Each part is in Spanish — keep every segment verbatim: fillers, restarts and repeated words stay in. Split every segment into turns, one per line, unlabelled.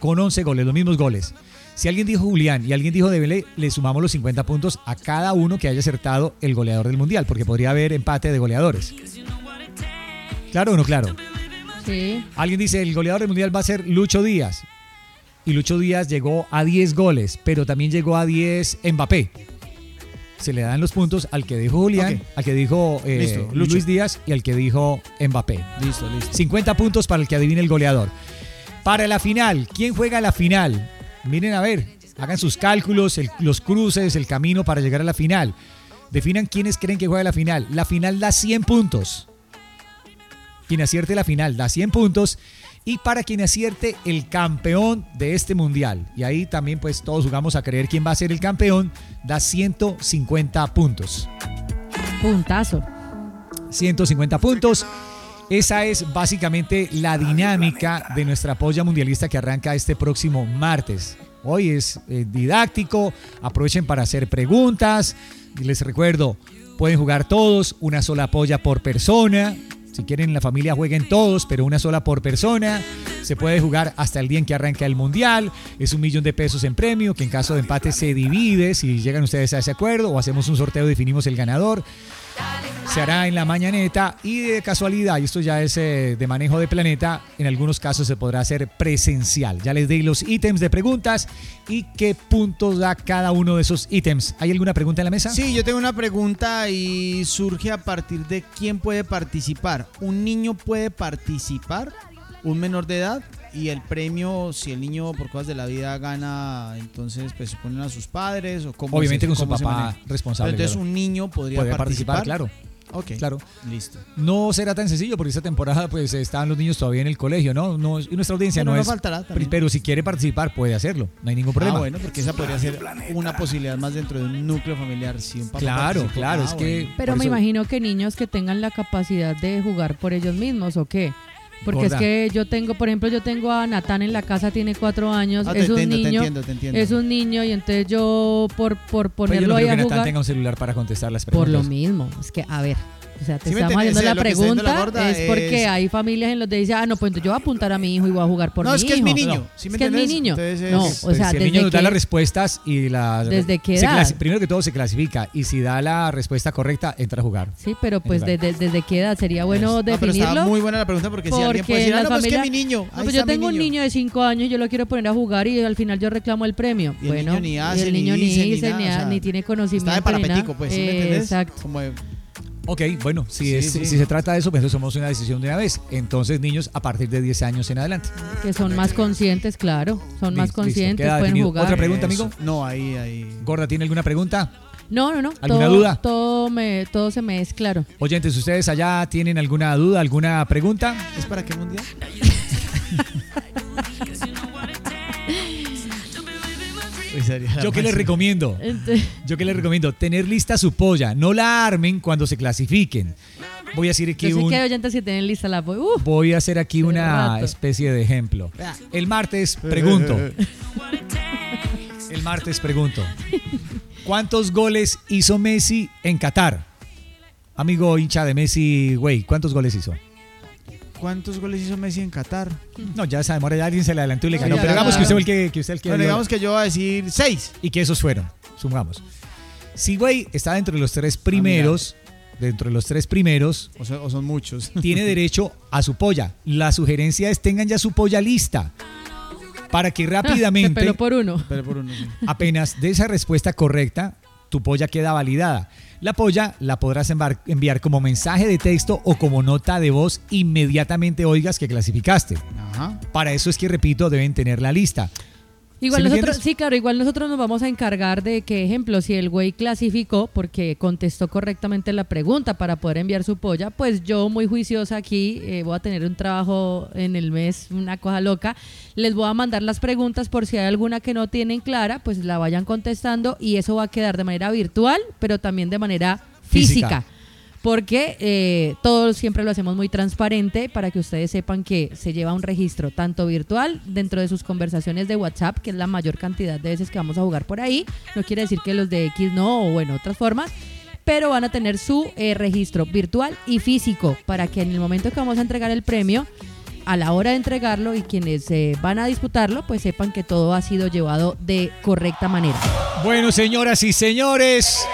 con once goles, los mismos goles. Si alguien dijo Julián y alguien dijo Dembélé, le sumamos los cincuenta puntos a cada uno que haya acertado el goleador del Mundial, porque podría haber empate de goleadores. ¿Claro o no claro?
Sí.
Alguien dice, el goleador del Mundial va a ser Lucho Díaz. Y Lucho Díaz llegó a diez goles, pero también llegó a diez Mbappé. Se le dan los puntos al que dijo Julián, okay. al que dijo eh, listo, Luis Díaz y al que dijo Mbappé.
Listo, listo.
cincuenta puntos para el que adivine el goleador. Para la final, ¿quién juega la final? Miren a ver, hagan sus cálculos, el, los cruces, el camino para llegar a la final. Definan quiénes creen que juega la final. La final da cien puntos. Quien acierte la final da cien puntos. Y para quien acierte el campeón de este mundial, y ahí también pues todos jugamos a creer quién va a ser el campeón, da ciento cincuenta puntos.
Puntazo.
ciento cincuenta puntos. Esa es básicamente la dinámica de nuestra polla mundialista que arranca este próximo martes. Hoy es eh, didáctico, aprovechen para hacer preguntas. Y les recuerdo, pueden jugar todos, una sola polla por persona. Si quieren en la familia jueguen todos, pero una sola por persona. Se puede jugar hasta el día en que arranca el mundial. Es un millón de pesos en premio, que en caso de empate se divide. Si llegan ustedes a ese acuerdo o hacemos un sorteo, definimos el ganador. Se hará en la mañaneta y de casualidad, y esto ya es eh, de manejo de planeta, en algunos casos se podrá hacer presencial. Ya les di los ítems de preguntas y qué puntos da cada uno de esos ítems. ¿Hay alguna pregunta en la mesa?
Sí, yo tengo una pregunta y surge a partir de quién puede participar. ¿Un niño puede participar? ¿Un menor de edad? Y el premio, si el niño por cosas de la vida gana, entonces pues se ponen a sus padres o cómo.
Obviamente
se,
con su
cómo
papá responsable.
Entonces
claro.
un niño podría
Puede
participar.
participar, claro.
Ok,
claro.
Listo.
No será tan sencillo porque esta temporada pues están los niños todavía en el colegio, ¿no? no y nuestra audiencia
bueno,
no,
no
es.
Faltará también.
Pero si quiere participar puede hacerlo, no hay ningún problema.
Ah, bueno, porque esa podría ser una posibilidad más dentro de un núcleo familiar. Si un papá
claro,
participó.
claro,
ah,
es que.
Bueno.
Pero me eso... imagino que niños que tengan la capacidad de jugar por ellos mismos, ¿o qué? Porque Gorda. Es que yo tengo, por ejemplo, yo tengo a Natán en la casa, tiene cuatro años,
ah,
es un
entiendo,
niño,
te entiendo, te entiendo.
es un niño y entonces yo por por ponerlo
no
ahí
creo
a
que
jugar.
Natán tenga un celular para contestar las preguntas.
Por lo mismo, es que a ver. O sea, te
¿Sí
estamos haciendo la pregunta,
la
es porque es... hay familias en los que dicen, ah, no, pues yo voy a apuntar a mi hijo y voy a jugar por
no,
mi
es que
hijo.
Es mi niño.
No,
¿Sí
es
me
que es mi niño.
Entonces,
no,
es...
o sea,
si el
desde
niño nos
que...
da las respuestas y la...
¿Desde qué
se
edad?
Clasi... Primero que todo se clasifica y si da la respuesta correcta, entra a jugar.
Sí, pero pues de, de, desde qué edad sería bueno
es...
definirlo.
No, pero está muy buena la pregunta porque, porque si alguien puede decir, ah, no, familia... pues que mi niño.
No, pues yo tengo un niño de cinco años y yo lo quiero poner a jugar y al final yo reclamo el premio.
Y
bueno,
el niño ni hace,
y el niño
ni dice,
ni, dice,
ni,
ni,
nada, o sea,
ni tiene conocimiento.
Está de parapetico, pues, ¿sí me entiendes?
Exacto.
Como de...
Ok, bueno, si,
sí,
es,
sí.
si se trata de eso, pues eso somos una decisión de una vez. Entonces, niños a partir de diez años en adelante.
Que son más conscientes, claro. Son listo, más conscientes, pueden
definido.
jugar.
¿Otra pregunta, amigo?
Eso. No, ahí, ahí.
Gorda, ¿tiene alguna pregunta?
No, no, no.
¿Alguna
todo,
duda?
Todo, me, todo se me es claro.
Oyentes, ¿ustedes allá tienen alguna duda, alguna pregunta?
¿Es para qué mundial?
Yo que les recomiendo, yo que les recomiendo tener lista su polla, no la armen cuando se clasifiquen. Voy a decir aquí
yo sé
un,
que hay oyentes que tienen lista la polla. Uh,
voy a hacer aquí una
rato.
especie de ejemplo. El martes pregunto. El martes pregunto. ¿Cuántos goles hizo Messi en Qatar? Amigo hincha de Messi, güey, ¿cuántos goles hizo?
¿Cuántos goles hizo Messi en Qatar?
No, ya sabemos, ya alguien se le adelantó y le ganó.
Sí,
pero
ya,
digamos
ya.
que usted fue el que, que, usted el que
bueno,
dio.
digamos que yo voy a decir seis.
Y que esos fueron, sumamos. Si güey está dentro de los tres primeros, ah, dentro de los tres primeros,
o, son, o son muchos,
tiene derecho a su polla. La sugerencia es tengan ya su polla lista para que rápidamente,
Te pelo por uno.
Te pelo por uno sí.
apenas de esa respuesta correcta, tu polla queda validada. La polla la podrás enviar como mensaje de texto o como nota de voz inmediatamente oigas que clasificaste.
Ajá.
Para eso es que, repito, deben tener la lista.
Igual
¿Sí
nosotros, sí, claro, igual nosotros nos vamos a encargar de que, ejemplo, si el güey clasificó porque contestó correctamente la pregunta para poder enviar su polla, pues yo muy juiciosa aquí, eh, voy a tener un trabajo en el mes, una cosa loca, les voy a mandar las preguntas por si hay alguna que no tienen clara, pues la vayan contestando y eso va a quedar de manera virtual, pero también de manera física. física. Porque eh, todos siempre lo hacemos muy transparente para que ustedes sepan que se lleva un registro tanto virtual dentro de sus conversaciones de WhatsApp, que es la mayor cantidad de veces que vamos a jugar por ahí. No quiere decir que los de X no, o bueno, otras formas, pero van a tener su eh, registro virtual y físico para que en el momento que vamos a entregar el premio, a la hora de entregarlo y quienes eh, van a disputarlo, pues sepan que todo ha sido llevado de correcta manera.
Bueno, señoras y señores,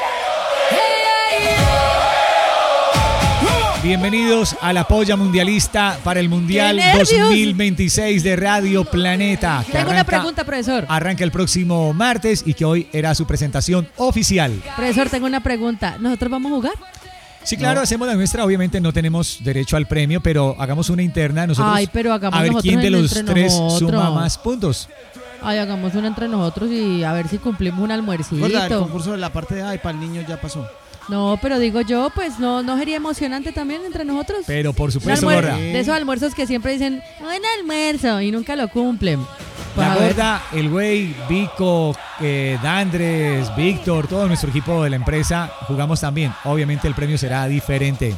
bienvenidos a la polla mundialista para el Mundial dos mil veintiséis de Radio Planeta. Que
Tengo
arranca,
una pregunta, profesor.
Arranca el próximo martes y que hoy era su presentación oficial.
Profesor, tengo una pregunta. ¿Nosotros vamos a jugar?
Sí, claro, no. hacemos la nuestra. Obviamente no tenemos derecho al premio, pero hagamos una interna nosotros.
Ay, pero hagamos
a ver
nosotros
quién de los
entre
tres
nosotros.
suma más puntos.
Ay, hagamos una entre nosotros y a ver si cumplimos un almuercito.
¿Verdad? El concurso de la parte de ay para el niño ya pasó.
No, pero digo yo, pues no, no sería emocionante también entre nosotros.
Pero por supuesto,
almuer-
Gorda.
De esos almuerzos que siempre dicen, buen almuerzo, y nunca lo cumplen. Pues
La
a ver.
Gorda, el güey, Vico, eh, Dandres, Víctor, todo nuestro equipo de la empresa jugamos también. Obviamente el premio será diferente.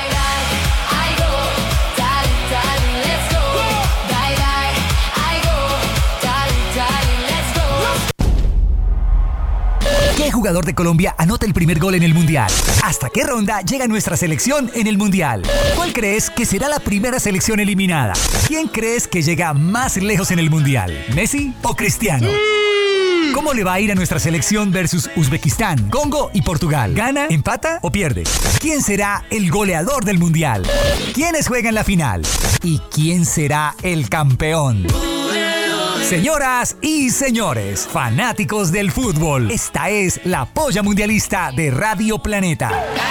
¿Qué jugador de Colombia anota el primer gol en el Mundial? ¿Hasta qué ronda llega nuestra selección en el Mundial? ¿Cuál crees que será la primera selección eliminada? ¿Quién crees que llega más lejos en el Mundial? ¿Messi o Cristiano? ¿Cómo le va a ir a nuestra selección versus Uzbekistán, Congo y Portugal? ¿Gana, empata o pierde? ¿Quién será el goleador del Mundial? ¿Quiénes juegan la final? ¿Y quién será el campeón? Señoras y señores, fanáticos del fútbol, esta es la polla mundialista de Radio Planeta.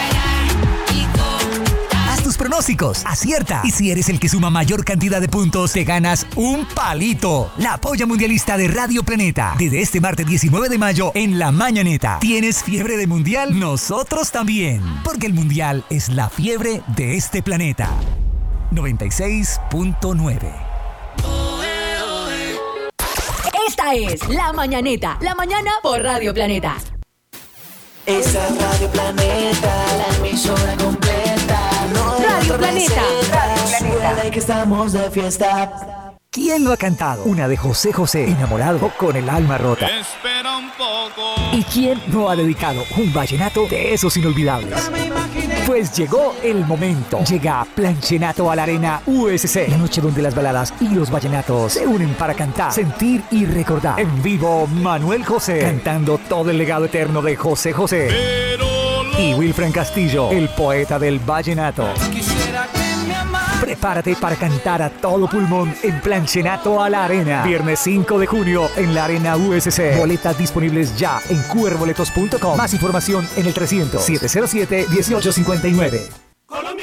Haz tus pronósticos, acierta. Y si eres el que suma mayor cantidad de puntos, te ganas un palito. La polla mundialista de Radio Planeta. Desde este martes diecinueve de mayo en La Mañaneta. ¿Tienes fiebre de mundial? Nosotros también. Porque el mundial es la fiebre de este planeta. noventa y seis punto nueve.
Esta es La Mañaneta, la mañana por Radio Planeta.
Esa es Radio Planeta, la emisora completa. No hay
Radio
otra
Planeta.
receta, suena que estamos de fiesta.
¿Quién lo ha cantado? Una de José José, enamorado con el alma rota.
Espera un poco.
¿Y quién no ha dedicado un vallenato de esos inolvidables? Pues llegó el momento. Llega Planchenato a la Arena U S C. La noche donde las baladas y los vallenatos se unen para cantar, sentir y recordar. En vivo, Manuel José, cantando todo el legado eterno de José José. Y Wilfran Castillo, el poeta del vallenato. Prepárate para cantar a todo pulmón en Planchenato a la Arena. Viernes cinco de junio en la Arena U S C. Boletas disponibles ya en cu erre boletos punto com. Más información en el trescientos, setecientos siete, dieciocho cincuenta y nueve.
Colombia